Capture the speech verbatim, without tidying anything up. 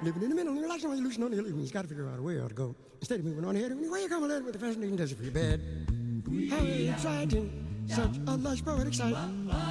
Living in the middle, relaxing while you're losing on the hill. You've got to figure out a way to go. Instead of moving on ahead, why you come along with the fascinating desert for your bed? How exciting, such a lush poetic sight.